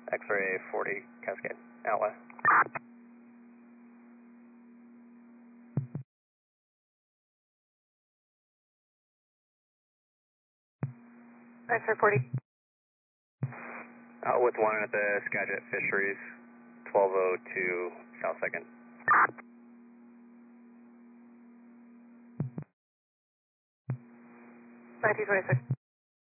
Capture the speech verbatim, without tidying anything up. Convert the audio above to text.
X-ray forty, Cascade, out west. X-ray forty. Out with one at the Skagit Fisheries, twelve oh two South second. nineteen twenty-six.